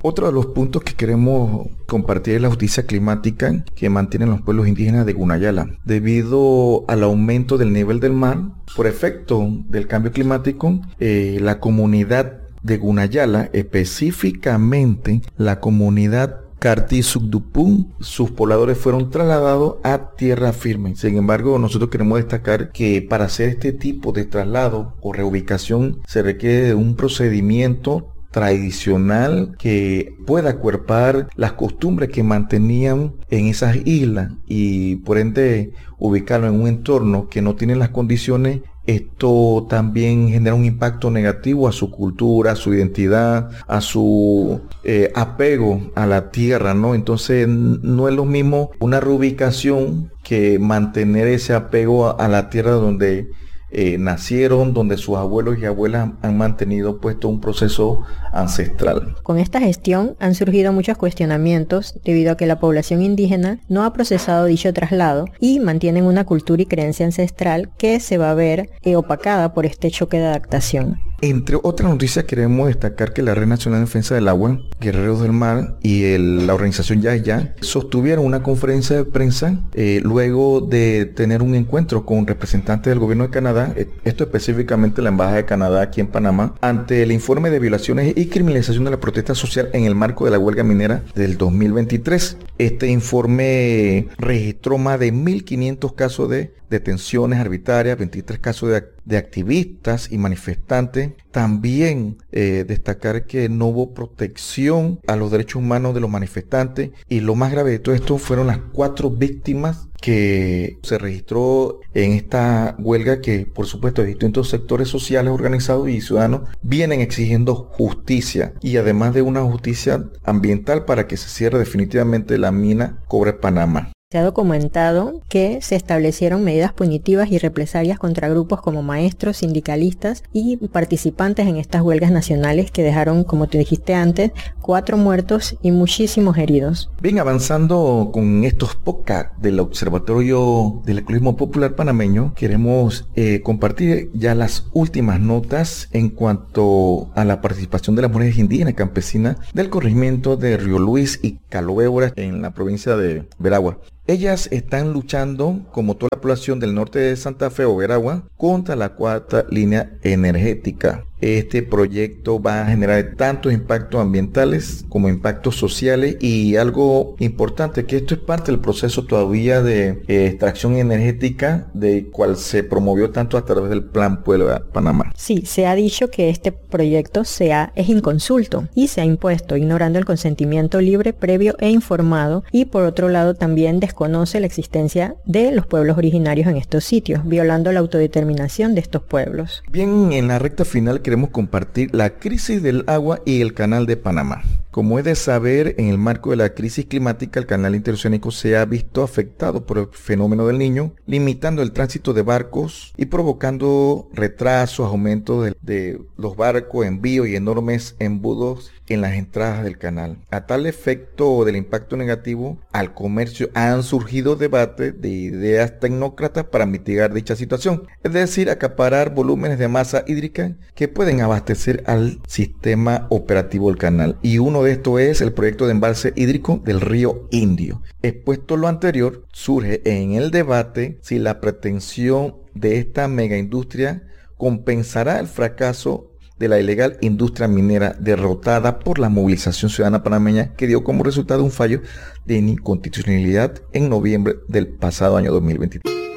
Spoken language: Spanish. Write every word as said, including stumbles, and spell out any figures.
Otro de los puntos que queremos compartir es la justicia climática que mantienen los pueblos indígenas de Gunayala. Debido al aumento del nivel del mar, por efecto del cambio climático, eh, la comunidad de Gunayala, específicamente la comunidad Carti Sugdupún, sus pobladores fueron trasladados a tierra firme. Sin embargo, nosotros queremos destacar que para hacer este tipo de traslado o reubicación se requiere de un procedimiento tradicional que pueda acuerpar las costumbres que mantenían en esas islas y por ende ubicarlo en un entorno que no tiene las condiciones. Esto también genera un impacto negativo a su cultura, a su identidad, a su eh, apego a la tierra, ¿no? Entonces no es lo mismo una reubicación que mantener ese apego a, a la tierra donde Eh, nacieron, donde sus abuelos y abuelas han mantenido puesto un proceso ancestral. Con esta gestión han surgido muchos cuestionamientos debido a que la población indígena no ha procesado dicho traslado y mantienen una cultura y creencia ancestral que se va a ver eh, opacada por este choque de adaptación. Entre otras noticias queremos destacar que la Red Nacional de Defensa del Agua, Guerreros del Mar y el, la organización Yaya sostuvieron una conferencia de prensa eh, luego de tener un encuentro con representantes del gobierno de Canadá, eh, esto específicamente la Embajada de Canadá aquí en Panamá, ante el informe de violaciones y criminalización de la protesta social en el marco de la huelga minera del dos mil veintitrés. Este informe registró más de mil quinientos casos de detenciones arbitrarias, veintitrés casos de, de activistas y manifestantes. También eh, destacar que no hubo protección a los derechos humanos de los manifestantes y lo más grave de todo esto fueron las cuatro víctimas que se registró en esta huelga que por supuesto distintos sectores sociales organizados y ciudadanos vienen exigiendo justicia y además de una justicia ambiental para que se cierre definitivamente la mina Cobre Panamá. Se ha documentado que se establecieron medidas punitivas y represalias contra grupos como maestros, sindicalistas y participantes en estas huelgas nacionales que dejaron, como te dijiste antes, cuatro muertos y muchísimos heridos. Bien, avanzando con estos podcasts del Observatorio del Ecologismo Popular Panameño, queremos eh, compartir ya las últimas notas en cuanto a la participación de las mujeres indígenas y campesinas del corregimiento de Río Luis y Calobébora en la provincia de Veragua. Ellas están luchando, como toda la población del norte de Santa Fe o Veragua, contra la cuarta línea energética. Este proyecto va a generar tanto impactos ambientales como impactos sociales y algo importante, que esto es parte del proceso todavía de eh, extracción energética de cual se promovió tanto a través del Plan Puebla Panamá. Sí, se ha dicho que este proyecto sea, es inconsulto y se ha impuesto ignorando el consentimiento libre, previo e informado, y por otro lado también desconoce la existencia de los pueblos originarios en estos sitios, violando la autodeterminación de estos pueblos. Bien, en la recta final queremos compartir la crisis del agua y el canal de Panamá. Como es de saber, en el marco de la crisis climática, el canal interoceánico se ha visto afectado por el fenómeno del Niño, limitando el tránsito de barcos y provocando retrasos, aumentos de, de los barcos, envíos y enormes embudos en las entradas del canal. A tal efecto del impacto negativo al comercio han surgido debates de ideas tecnócratas para mitigar dicha situación, es decir, acaparar volúmenes de masa hídrica que pueden abastecer al sistema operativo del canal. Y uno de estos es el proyecto de embalse hídrico del río Indio. Expuesto lo anterior, surge en el debate si la pretensión de esta megaindustria compensará el fracaso de la ilegal industria minera derrotada por la movilización ciudadana panameña que dio como resultado un fallo de inconstitucionalidad en noviembre del pasado año dos mil veintitrés.